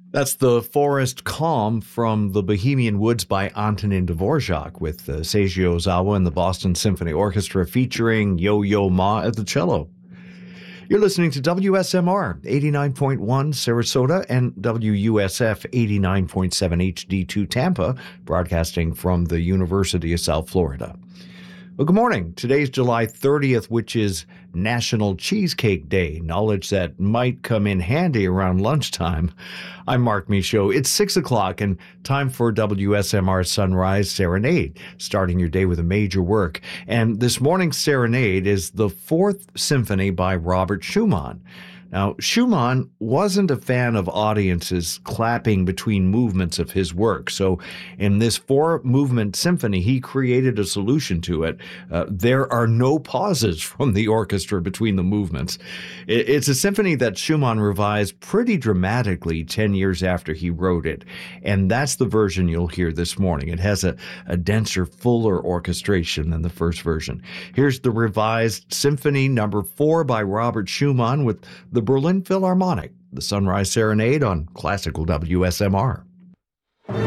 That's The Forest Calm from The Bohemian Woods by Antonin Dvorak with Seiji Ozawa and the Boston Symphony Orchestra featuring Yo-Yo Ma at the cello. You're listening to WSMR 89.1 Sarasota and WUSF 89.7 HD2 Tampa, broadcasting from the University of South Florida. Well, good morning. Today's July 30th, which is National Cheesecake Day, knowledge that might come in handy around lunchtime. I'm Mark Michaud. It's 6 o'clock and time for WSMR Sunrise Serenade, starting your day with a major work. And this morning's serenade is the Fourth Symphony by Robert Schumann. Now, Schumann wasn't a fan of audiences clapping between movements of his work. So in this four-movement symphony, he created a solution to it. There are no pauses from the orchestra between the movements. It's a symphony that Schumann revised pretty dramatically 10 years after he wrote it. And that's the version you'll hear this morning. It has a denser, fuller orchestration than the first version. Here's the revised Symphony Number 4 by Robert Schumann with the Berlin Philharmonic, the Sunrise Serenade on Classical WSMR.